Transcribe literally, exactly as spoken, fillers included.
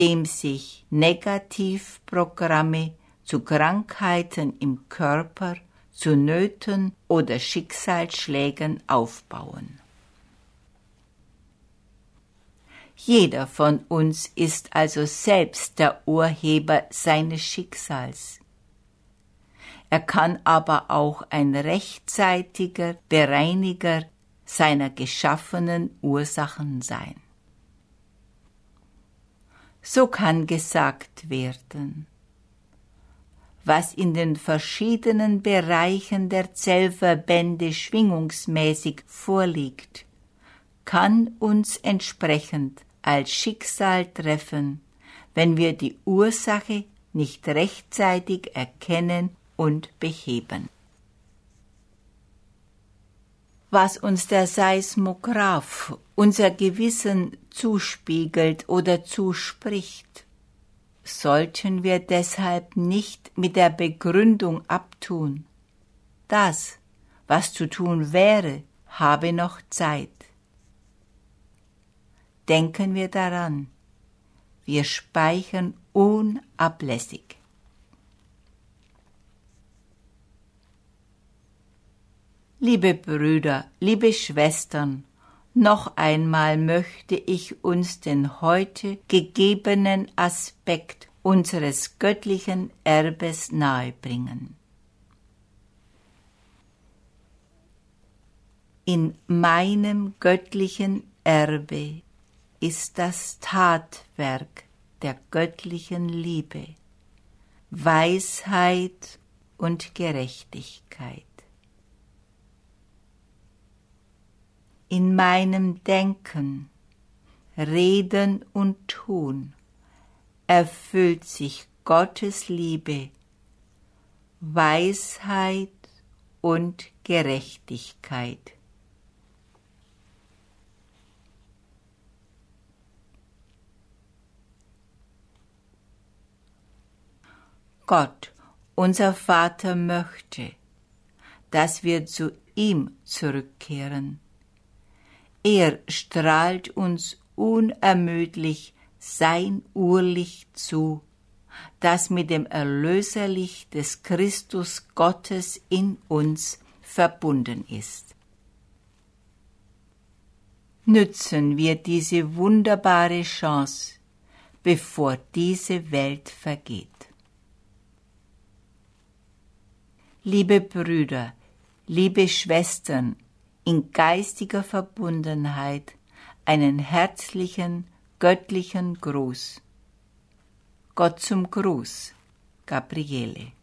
dem sich Negativprogramme zu Krankheiten im Körper, zu Nöten oder Schicksalsschlägen aufbauen. Jeder von uns ist also selbst der Urheber seines Schicksals. Er kann aber auch ein rechtzeitiger Bereiniger seiner geschaffenen Ursachen sein. So kann gesagt werden, was in den verschiedenen Bereichen der Zellverbände schwingungsmäßig vorliegt, kann uns entsprechend als Schicksal treffen, wenn wir die Ursache nicht rechtzeitig erkennen und beheben. Was uns der Seismograph, unser Gewissen, zuspiegelt oder zuspricht, sollten wir deshalb nicht mit der Begründung abtun. Das, was zu tun wäre, habe noch Zeit. Denken wir daran, wir speichern unablässig. Liebe Brüder, liebe Schwestern, noch einmal möchte ich uns den heute gegebenen Aspekt unseres göttlichen Erbes nahebringen. In meinem göttlichen Erbe ist das Tatwerk der göttlichen Liebe, Weisheit und Gerechtigkeit. In meinem Denken, Reden und Tun erfüllt sich Gottes Liebe, Weisheit und Gerechtigkeit. Gott, unser Vater, möchte, dass wir zu ihm zurückkehren. Er strahlt uns unermüdlich sein Urlicht zu, das mit dem Erlöserlicht des Christus Gottes in uns verbunden ist. Nützen wir diese wunderbare Chance, bevor diese Welt vergeht. Liebe Brüder, liebe Schwestern, in geistiger Verbundenheit einen herzlichen, göttlichen Gruß. Gott zum Gruß, Gabriele.